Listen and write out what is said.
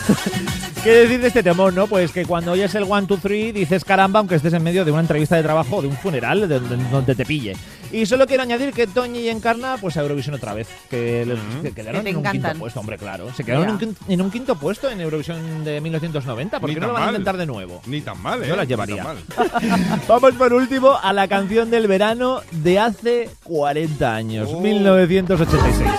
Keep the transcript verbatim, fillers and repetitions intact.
¿Qué decir de este temor, no? Pues que cuando oyes el one, two, three dices caramba, aunque estés en medio de una entrevista de trabajo o de un funeral, de, de, donde te pille. Y solo quiero añadir que Toñi y Encarna, pues a Eurovisión otra vez. Que, les, Mm. que quedaron Que te en un encantan. quinto puesto, hombre, claro. Se quedaron en un, quin- en un quinto puesto en Eurovisión de mil novecientos noventa. ¿Por Ni qué no tan lo van a mal. intentar de nuevo? Ni tan mal, ¿eh? Yo las Ni llevaría. tan mal. Vamos por último a la canción del verano de hace cuarenta años, Oh. mil novecientos ochenta y seis.